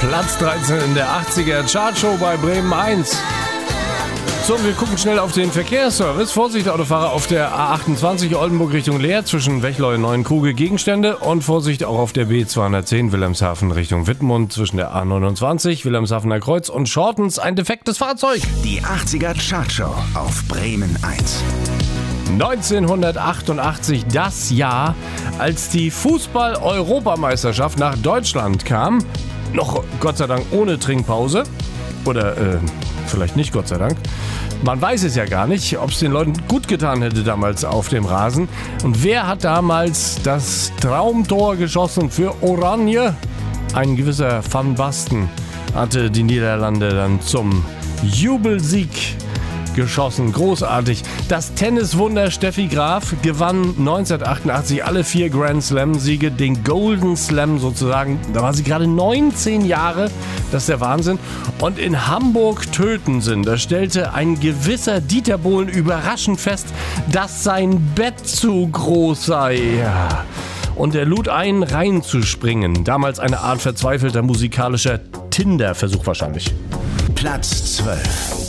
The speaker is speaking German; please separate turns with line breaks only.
Platz 13 in der 80er Chartshow bei Bremen 1. So, wir gucken schnell auf den Verkehrsservice. Vorsicht, Autofahrer auf der A28 Oldenburg Richtung Leer zwischen Wechleu und Neuenkruge Gegenstände. Und Vorsicht auch auf der B210 Wilhelmshaven Richtung Wittmund zwischen der A29 Wilhelmshavener Kreuz und Shortens ein defektes Fahrzeug.
Die 80er Chartshow auf Bremen 1.
1988 das Jahr, als die Fußball-Europameisterschaft nach Deutschland kam. Noch Gott sei Dank ohne Trinkpause. Oder vielleicht nicht, Gott sei Dank. Man weiß es ja gar nicht, ob es den Leuten gut getan hätte damals auf dem Rasen. Und wer hat damals das Traumtor geschossen für Oranje? Ein gewisser Van Basten hatte die Niederlande dann zum Jubelsieg geschossen. Großartig. Das Tenniswunder Steffi Graf gewann 1988 alle 4 Grand Slam-Siege, den Golden Slam sozusagen. Da war sie gerade 19 Jahre. Das ist der Wahnsinn. Und in Hamburg-Tötensen, da stellte ein gewisser Dieter Bohlen überraschend fest, dass sein Bett zu groß sei. Ja. Und er lud ein, reinzuspringen. Damals eine Art verzweifelter musikalischer Tinder-Versuch wahrscheinlich.
Platz 12.